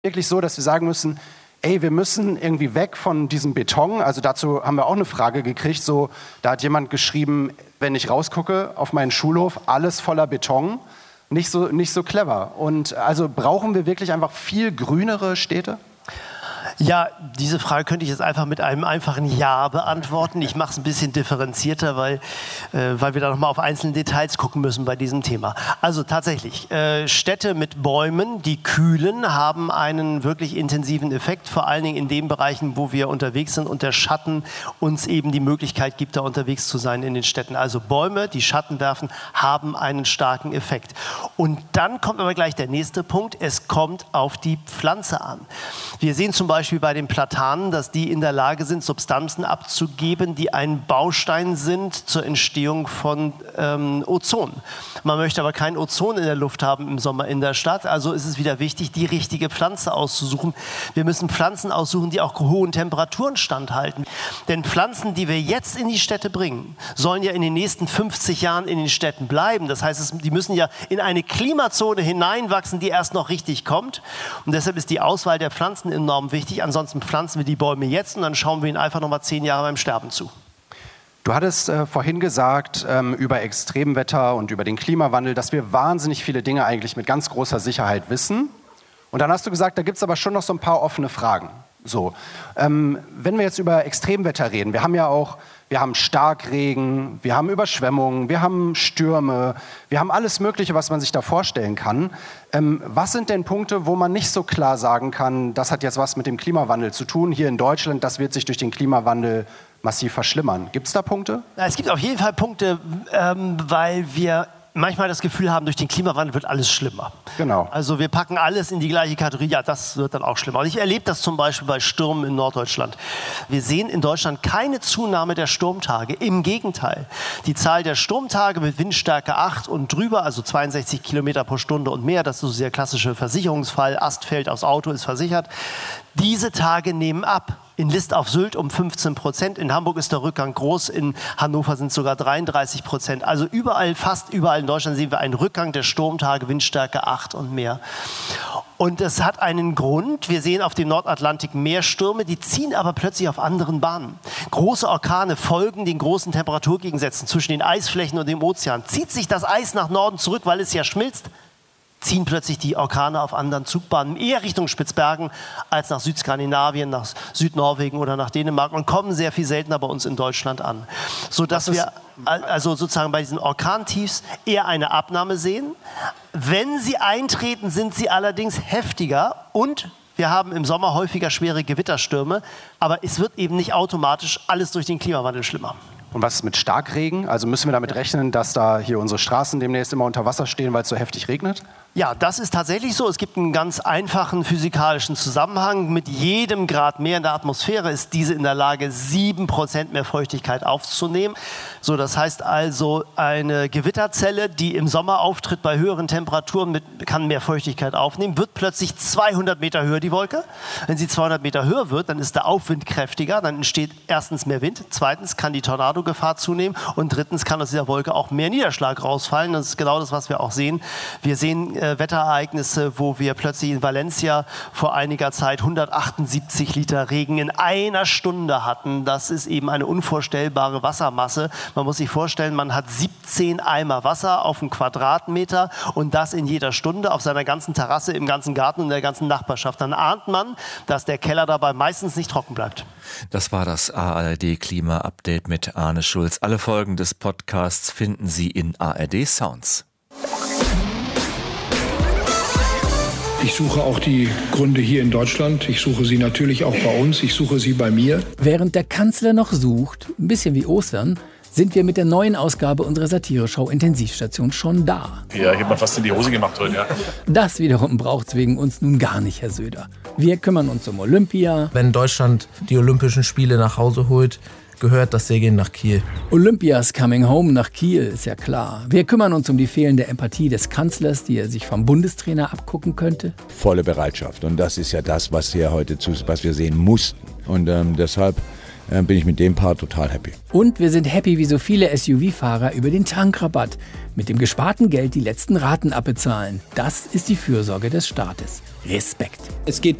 Wirklich so, dass wir sagen müssen, ey, wir müssen irgendwie weg von diesem Beton. Also dazu haben wir auch eine Frage gekriegt. So, da hat jemand geschrieben, wenn ich rausgucke auf meinen Schulhof, alles voller Beton. Nicht so clever. Und also brauchen wir wirklich einfach viel grünere Städte? Ja, diese Frage könnte ich jetzt einfach mit einem einfachen Ja beantworten. Ich mache es ein bisschen differenzierter, weil wir da nochmal auf einzelne Details gucken müssen bei diesem Thema. Also tatsächlich, Städte mit Bäumen, die kühlen, haben einen wirklich intensiven Effekt, vor allen Dingen in den Bereichen, wo wir unterwegs sind und der Schatten uns eben die Möglichkeit gibt, da unterwegs zu sein in den Städten. Also Bäume, die Schatten werfen, haben einen starken Effekt. Und dann kommt aber gleich der nächste Punkt, es kommt auf die Pflanze an. Wir sehen zum Beispiel bei den Platanen, dass die in der Lage sind, Substanzen abzugeben, die ein Baustein sind zur Entstehung von Ozon. Man möchte aber kein Ozon in der Luft haben im Sommer in der Stadt, also ist es wieder wichtig, die richtige Pflanze auszusuchen. Wir müssen Pflanzen aussuchen, die auch hohen Temperaturen standhalten. Denn Pflanzen, die wir jetzt in die Städte bringen, sollen ja in den nächsten 50 Jahren in den Städten bleiben. Das heißt, die müssen ja in eine Klimazone hineinwachsen, die erst noch richtig kommt. Und deshalb ist die Auswahl der Pflanzen enorm wichtig. Ansonsten pflanzen wir die Bäume jetzt und dann schauen wir ihnen einfach noch mal 10 Jahre beim Sterben zu. Du hattest vorhin gesagt über Extremwetter und über den Klimawandel, dass wir wahnsinnig viele Dinge eigentlich mit ganz großer Sicherheit wissen. Und dann hast du gesagt, da gibt es aber schon noch so ein paar offene Fragen. So, wenn wir jetzt über Extremwetter reden, wir haben Starkregen, wir haben Überschwemmungen, wir haben Stürme, wir haben alles Mögliche, was man sich da vorstellen kann. Was sind denn Punkte, wo man nicht so klar sagen kann, das hat jetzt was mit dem Klimawandel zu tun, hier in Deutschland, das wird sich durch den Klimawandel massiv verschlimmern? Gibt es da Punkte? Es gibt auf jeden Fall Punkte, weil wir manchmal das Gefühl haben, durch den Klimawandel wird alles schlimmer. Genau. Also wir packen alles in die gleiche Kategorie, ja, das wird dann auch schlimmer. Und ich erlebe das zum Beispiel bei Stürmen in Norddeutschland. Wir sehen in Deutschland keine Zunahme der Sturmtage. Im Gegenteil. Die Zahl der Sturmtage mit Windstärke 8 und drüber, also 62 Kilometer pro Stunde und mehr, das ist so der klassische Versicherungsfall, Ast fällt aufs Auto, ist versichert. Diese Tage nehmen ab. In List auf Sylt um 15%, in Hamburg ist der Rückgang groß, in Hannover sind es sogar 33%. Also überall, fast überall in Deutschland sehen wir einen Rückgang der Sturmtage, Windstärke 8 und mehr. Und das hat einen Grund. Wir sehen auf dem Nordatlantik mehr Stürme, die ziehen aber plötzlich auf anderen Bahnen. Große Orkane folgen den großen Temperaturgegensätzen zwischen den Eisflächen und dem Ozean. Zieht sich das Eis nach Norden zurück, weil es ja schmilzt, ziehen plötzlich die Orkane auf anderen Zugbahnen, eher Richtung Spitzbergen als nach Südskandinavien, nach Südnorwegen oder nach Dänemark und kommen sehr viel seltener bei uns in Deutschland an. Sodass wir also sozusagen bei diesen Orkantiefs eher eine Abnahme sehen. Wenn sie eintreten, sind sie allerdings heftiger und wir haben im Sommer häufiger schwere Gewitterstürme, aber es wird eben nicht automatisch alles durch den Klimawandel schlimmer. Und was ist mit Starkregen? Also müssen wir damit rechnen, dass da hier unsere Straßen demnächst immer unter Wasser stehen, weil es so heftig regnet? Ja, das ist tatsächlich so. Es gibt einen ganz einfachen physikalischen Zusammenhang. Mit jedem Grad mehr in der Atmosphäre ist diese in der Lage, 7% mehr Feuchtigkeit aufzunehmen. So, das heißt also, eine Gewitterzelle, die im Sommer auftritt bei höheren Temperaturen, kann mehr Feuchtigkeit aufnehmen, wird plötzlich 200 Meter höher, die Wolke. Wenn sie 200 Meter höher wird, dann ist der Aufwind kräftiger, dann entsteht erstens mehr Wind, zweitens kann die Tornadogefahr zunehmen und drittens kann aus dieser Wolke auch mehr Niederschlag rausfallen. Das ist genau das, was wir auch sehen. Wir sehen Wetterereignisse, wo wir plötzlich in Valencia vor einiger Zeit 178 Liter Regen in einer Stunde hatten. Das ist eben eine unvorstellbare Wassermasse. Man muss sich vorstellen, man hat 17 Eimer Wasser auf einen Quadratmeter und das in jeder Stunde auf seiner ganzen Terrasse, im ganzen Garten und in der ganzen Nachbarschaft. Dann ahnt man, dass der Keller dabei meistens nicht trocken bleibt. Das war das ARD-Klima-Update mit Arne Schulz. Alle Folgen des Podcasts finden Sie in ARD Sounds. Ich suche auch die Gründe hier in Deutschland. Ich suche sie natürlich auch bei uns. Ich suche sie bei mir. Während der Kanzler noch sucht, ein bisschen wie Ostern, sind wir mit der neuen Ausgabe unserer Satireshow Intensivstation schon da. Ja, ich habe mir fast in die Hose gemacht heute, ja. Das wiederum braucht's wegen uns nun gar nicht, Herr Söder. Wir kümmern uns um Olympia. Wenn Deutschland die Olympischen Spiele nach Hause holt, gehört das Segeln nach Kiel. Olympia's coming home nach Kiel, ist ja klar. Wir kümmern uns um die fehlende Empathie des Kanzlers, die er sich vom Bundestrainer abgucken könnte. Volle Bereitschaft. Und das ist ja das, was wir heute was wir sehen mussten. Und deshalb bin ich mit dem Part total happy. Und wir sind happy wie so viele SUV-Fahrer über den Tankrabatt. Mit dem gesparten Geld die letzten Raten abbezahlen. Das ist die Fürsorge des Staates. Respekt. Es geht